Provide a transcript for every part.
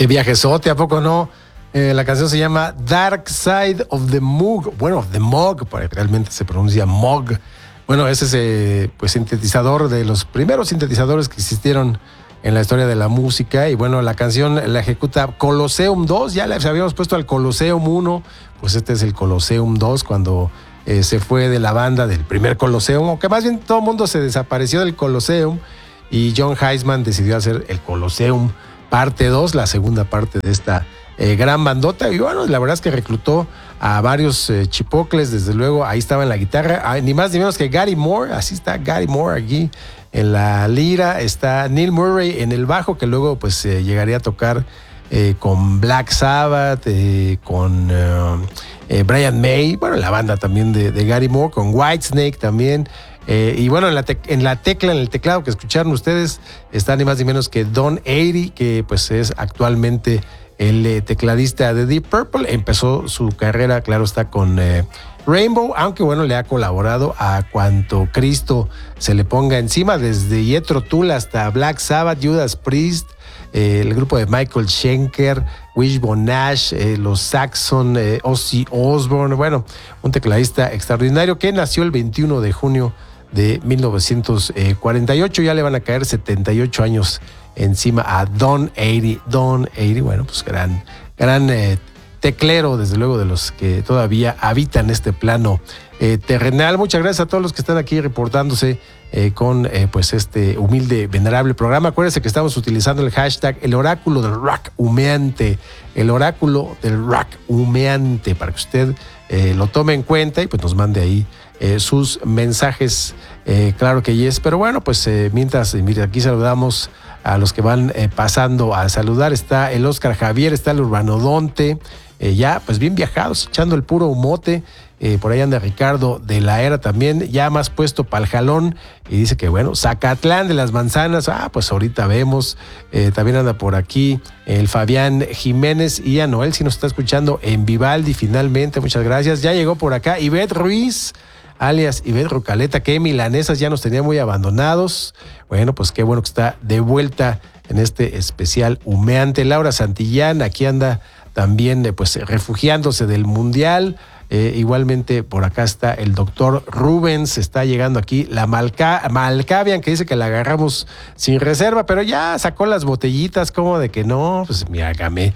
Qué viajezote, ¿a poco no? La canción se llama Dark Side of the Moog. Bueno, The Moog, realmente se pronuncia Moog. Bueno, ese es pues sintetizador de los primeros sintetizadores que existieron en la historia de la música. Y bueno, la canción la ejecuta Colosseum 2. Ya les habíamos puesto al Colosseum 1. Pues este es el Colosseum 2 cuando se fue de la banda del primer Colosseum. Aunque más bien todo el mundo se desapareció del Colosseum. Y John Heisman decidió hacer el Colosseum parte 2, la segunda parte de esta gran bandota. Y bueno, la verdad es que reclutó a varios chipocles, desde luego. Ahí estaba en la guitarra, ni más ni menos que Gary Moore. Así está Gary Moore aquí en la lira. Está Neil Murray en el bajo, que luego pues llegaría a tocar con Black Sabbath, con Brian May. Bueno, la banda también de Gary Moore, con Whitesnake también. Y bueno, en el teclado que escucharon ustedes, está ni más ni menos que Don Airey, que pues es actualmente el tecladista de Deep Purple. Empezó su carrera, claro está, con Rainbow, aunque bueno, le ha colaborado a cuanto Cristo se le ponga encima, desde Jethro Tull hasta Black Sabbath, Judas Priest, el grupo de Michael Schenker, Wishbone Nash, los Saxon, Ozzy Osbourne. Bueno, un tecladista extraordinario que nació el 21 de junio de 1948. Ya le van a caer 78 años encima a Don Airey. Don Airey, bueno, pues gran teclero, desde luego, de los que todavía habitan este plano terrenal. Muchas gracias a todos los que están aquí reportándose con pues este humilde, venerable programa. Acuérdense que estamos utilizando el hashtag el oráculo del rock humeante, el oráculo del rock humeante, para que usted lo tome en cuenta y pues nos mande ahí sus mensajes. Claro que yes, pero bueno, pues mientras aquí saludamos a los que van pasando a saludar. Está el Oscar Javier, está el Urbanodonte, ya pues bien viajados, echando el puro humote. Por ahí anda Ricardo de la Era también, ya más puesto para el jalón, y dice que bueno, Zacatlán de las Manzanas, pues ahorita vemos. También anda por aquí el Fabián Jiménez, y a Noel si nos está escuchando en Vivaldi finalmente, muchas gracias. Ya llegó por acá Ivette Ruiz, alias Ivette Rocaleta, que milanesas ya nos tenía muy abandonados. Bueno, pues qué bueno que está de vuelta en este especial humeante. Laura Santillán, aquí anda también pues refugiándose del Mundial. Igualmente por acá está el doctor Rubens, está llegando aquí la Malcavian, que dice que la agarramos sin reserva, pero ya sacó las botellitas, como de que no, pues mira,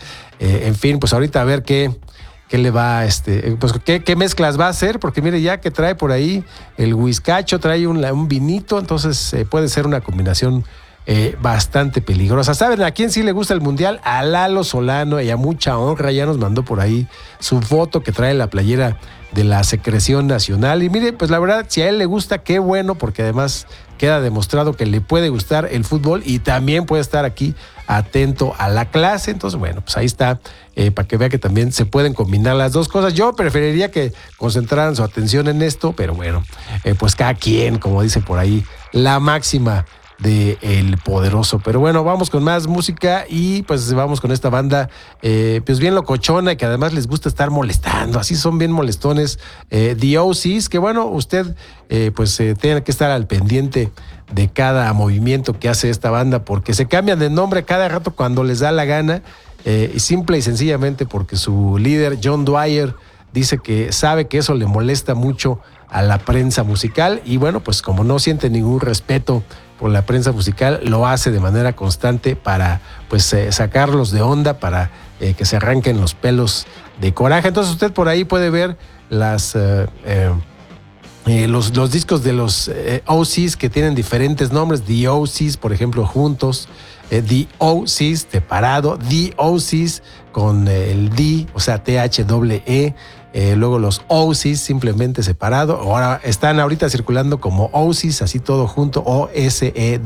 en fin, pues ahorita a ver qué le va, pues qué mezclas va a hacer, porque mire ya que trae por ahí el whiskacho, trae un vinito, entonces puede ser una combinación bastante peligrosa. ¿Saben a quién sí le gusta el Mundial? A Lalo Solano, y a mucha honra. Ya nos mandó por ahí su foto que trae la playera de la Secreción Nacional. Y mire, pues la verdad, si a él le gusta, qué bueno, porque además queda demostrado que le puede gustar el fútbol y también puede estar aquí atento a la clase. Entonces, bueno, pues ahí está, para que vea que también se pueden combinar las dos cosas. Yo preferiría que concentraran su atención en esto, pero bueno, pues cada quien, como dice por ahí, la máxima de El Poderoso. Pero bueno, vamos con más música y pues vamos con esta banda pues bien locochona y que además les gusta estar molestando, así son bien molestones, The OCs, que bueno, usted pues tiene que estar al pendiente de cada movimiento que hace esta banda, porque se cambian de nombre cada rato cuando les da la gana, y simple y sencillamente porque su líder John Dwyer dice que sabe que eso le molesta mucho a la prensa musical, y bueno, pues como no siente ningún respeto por la prensa musical, lo hace de manera constante para pues sacarlos de onda, para que se arranquen los pelos de coraje. Entonces usted por ahí puede ver los discos de los OCs que tienen diferentes nombres. The OCs, por ejemplo, juntos, The OCs separado, The OCs con el D, o sea, THEE. Luego los OCs simplemente separado. Ahora están ahorita circulando como OCs, así todo junto, OSWES,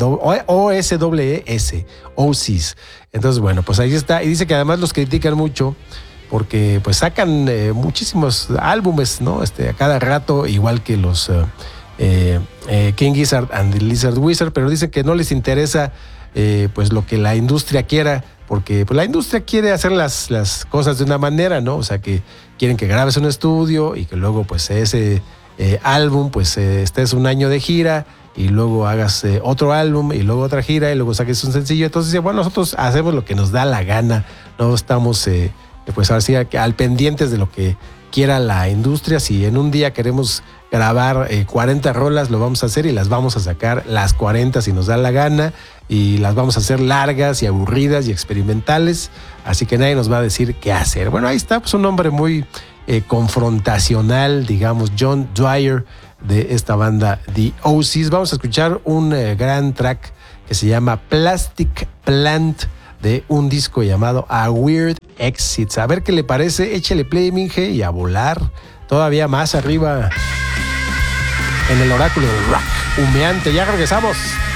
OCs. Entonces, bueno, pues ahí está. Y dice que además los critican mucho porque pues sacan muchísimos álbumes, ¿no? A cada rato, igual que los King Gizzard and the Lizard Wizard, pero dicen que no les interesa pues lo que la industria quiera, porque pues la industria quiere hacer las cosas de una manera, ¿no? O sea, que quieren que grabes un estudio y que luego pues ese álbum pues estés un año de gira y luego hagas otro álbum y luego otra gira y luego saques un sencillo. Entonces, bueno, nosotros hacemos lo que nos da la gana, no estamos pues ahora sí al pendientes de lo que quiera la industria. Si en un día queremos grabar 40 rolas, lo vamos a hacer y las vamos a sacar las 40 si nos da la gana, y las vamos a hacer largas y aburridas y experimentales, así que nadie nos va a decir qué hacer. Bueno, ahí está, pues un hombre muy confrontacional, digamos, John Dwyer, de esta banda The Oasis. Vamos a escuchar un gran track que se llama Plastic Plant, de un disco llamado A Weird Exits. A ver qué le parece, échale play, Minge, y a volar todavía más arriba en el oráculo del rock humeante. Ya regresamos.